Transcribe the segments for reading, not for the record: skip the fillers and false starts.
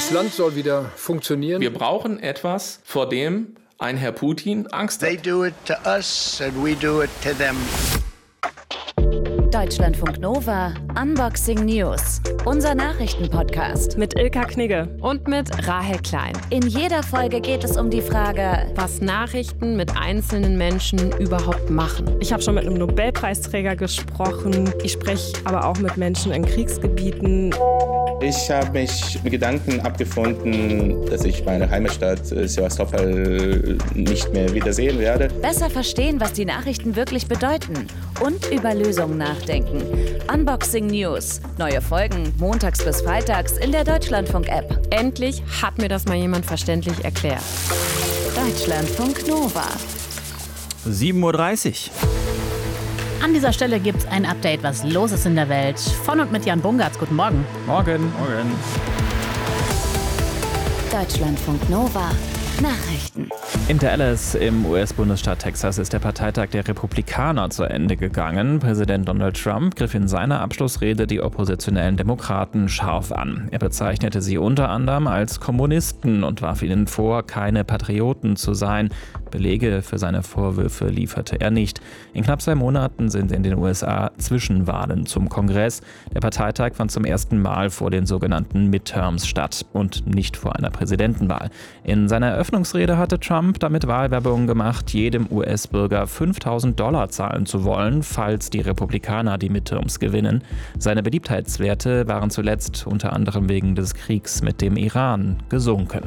Das Land soll wieder funktionieren. Wir brauchen etwas, vor dem ein Herr Putin Angst hat. They do it to us and we do it to them. Deutschlandfunk Nova Unboxing News. Unser Nachrichtenpodcast. Mit Ilka Knigge und mit Rahel Klein. In jeder Folge geht es um die Frage, was Nachrichten mit einzelnen Menschen überhaupt machen. Ich habe schon mit einem Nobelpreisträger gesprochen. Ich spreche aber auch mit Menschen in Kriegsgebieten. Ich habe mich mit Gedanken abgefunden, dass ich meine Heimatstadt Sewastopol nicht mehr wiedersehen werde. Besser verstehen, was die Nachrichten wirklich bedeuten und über Lösungen nachdenken. Unboxing News. Neue Folgen montags bis freitags in der Deutschlandfunk-App. Endlich hat mir das mal jemand verständlich erklärt. Deutschlandfunk Nova. 7:30 Uhr. An dieser Stelle gibt es ein Update, was los ist in der Welt. Von und mit Jan Bungartz. Guten Morgen. Morgen. Deutschlandfunk Nova. Nachrichten. In Dallas im US-Bundesstaat Texas ist der Parteitag der Republikaner zu Ende gegangen. Präsident Donald Trump griff in seiner Abschlussrede die oppositionellen Demokraten scharf an. Er bezeichnete sie unter anderem als Kommunisten und warf ihnen vor, keine Patrioten zu sein. Belege für seine Vorwürfe lieferte er nicht. In knapp 2 Monaten sind in den USA Zwischenwahlen zum Kongress. Der Parteitag fand zum ersten Mal vor den sogenannten Midterms statt und nicht vor einer Präsidentenwahl. In seiner Eröffnungsrede hatte Trump damit Wahlwerbung gemacht, jedem US-Bürger $5.000 zahlen zu wollen, falls die Republikaner die Midterms gewinnen. Seine Beliebtheitswerte waren zuletzt unter anderem wegen des Kriegs mit dem Iran gesunken.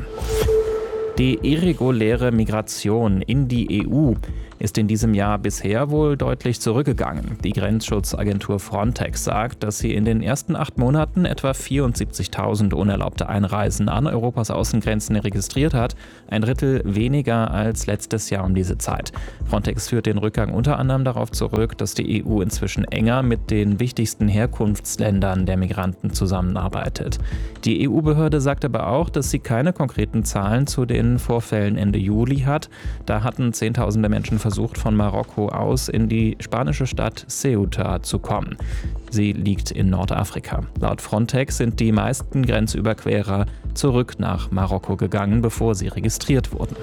Die irreguläre Migration in die EU ist in diesem Jahr bisher wohl deutlich zurückgegangen. Die Grenzschutzagentur Frontex sagt, dass sie in den ersten 8 Monaten etwa 74.000 unerlaubte Einreisen an Europas Außengrenzen registriert hat, ein Drittel weniger als letztes Jahr um diese Zeit. Frontex führt den Rückgang unter anderem darauf zurück, dass die EU inzwischen enger mit den wichtigsten Herkunftsländern der Migranten zusammenarbeitet. Die EU-Behörde sagt aber auch, dass sie keine konkreten Zahlen zu den Vorfällen Ende Juli hat. Da hatten Zehntausende Menschen versucht, von Marokko aus in die spanische Stadt Ceuta zu kommen. Sie liegt in Nordafrika. Laut Frontex sind die meisten Grenzüberquerer zurück nach Marokko gegangen, bevor sie registriert wurden.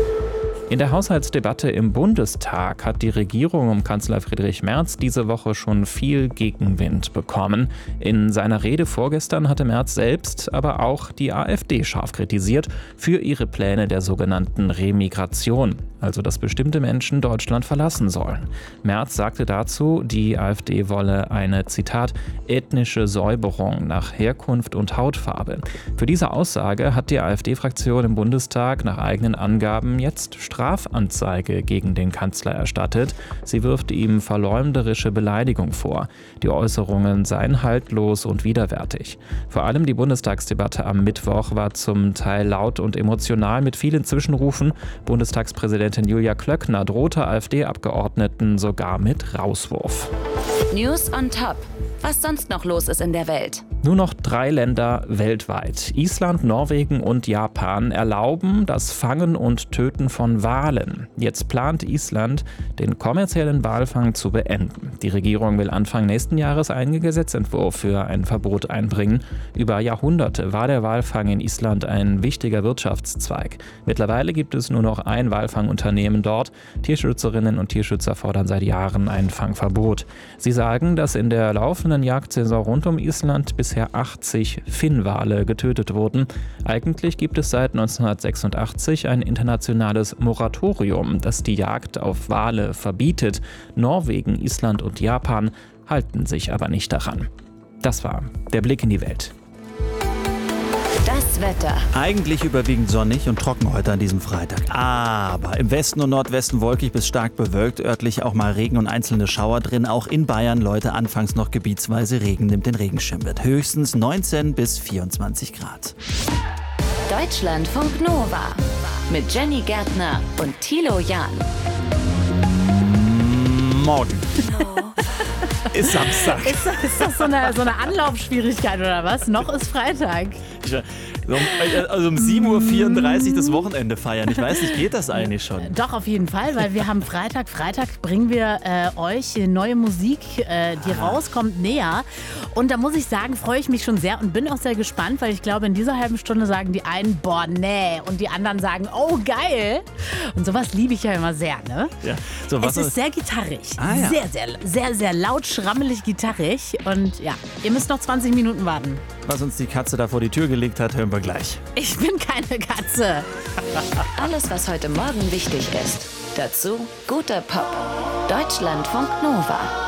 In der Haushaltsdebatte im Bundestag hat die Regierung um Kanzler Friedrich Merz diese Woche schon viel Gegenwind bekommen. In seiner Rede vorgestern hatte Merz selbst aber auch die AfD scharf kritisiert für ihre Pläne der sogenannten Remigration, also dass bestimmte Menschen Deutschland verlassen sollen. Merz sagte dazu, die AfD wolle eine, Zitat, ethnische Säuberung nach Herkunft und Hautfarbe. Für diese Aussage hat die AfD-Fraktion im Bundestag nach eigenen Angaben jetzt Strafanzeige gegen den Kanzler erstattet. Sie wirft ihm verleumderische Beleidigung vor. Die Äußerungen seien haltlos und widerwärtig. Vor allem die Bundestagsdebatte am Mittwoch war zum Teil laut und emotional mit vielen Zwischenrufen. Bundestagspräsidentin Julia Klöckner drohte AfD-Abgeordneten sogar mit Rauswurf. News on top. Was sonst noch los ist in der Welt. Nur noch 3 Länder weltweit, Island, Norwegen und Japan, erlauben das Fangen und Töten von Walen. Jetzt plant Island, den kommerziellen Walfang zu beenden. Die Regierung will Anfang nächsten Jahres einen Gesetzentwurf für ein Verbot einbringen. Über Jahrhunderte war der Walfang in Island ein wichtiger Wirtschaftszweig. Mittlerweile gibt es nur noch ein Walfangunternehmen dort. Tierschützerinnen und Tierschützer fordern seit Jahren ein Fangverbot. Sie sagen, dass in der laufenden Jagdsaison rund um Island bisher 80 Finnwale getötet wurden. Eigentlich gibt es seit 1986 ein internationales Moratorium, das die Jagd auf Wale verbietet. Norwegen, Island und Japan halten sich aber nicht daran. Das war der Blick in die Welt. Das Wetter. Eigentlich überwiegend sonnig und trocken heute an diesem Freitag. Aber im Westen und Nordwesten wolkig bis stark bewölkt, örtlich auch mal Regen und einzelne Schauer drin. Auch in Bayern, Leute, anfangs noch gebietsweise Regen, nimmt den Regenschirm mit. Höchstens 19 bis 24 Grad. Deutschlandfunk Nova. Mit Jenny Gärtner und Thilo Jahn. Morgen. Ist Samstag. Ist das so eine Anlaufschwierigkeit oder was? Noch ist Freitag. Also um 7:34 Uhr das Wochenende feiern. Ich weiß nicht, geht das eigentlich schon? Doch, auf jeden Fall, weil wir haben Freitag. Freitag bringen wir euch neue Musik, die rauskommt, näher. Und da muss ich sagen, freue ich mich schon sehr und bin auch sehr gespannt, weil ich glaube, in dieser halben Stunde sagen die einen, boah, nee. Und die anderen sagen, oh, geil. Und sowas liebe ich ja immer sehr, ne? Ja. So, was es ist sehr gitarrig. Ja. Sehr, sehr, sehr, sehr laut, schrammelig gitarrig. Und ja, ihr müsst noch 20 Minuten warten. Was uns die Katze da vor die Tür gelegt hat, hören wir gleich. Ich bin keine Katze. Alles, was heute Morgen wichtig ist. Dazu guter Pop. Deutschlandfunk Nova.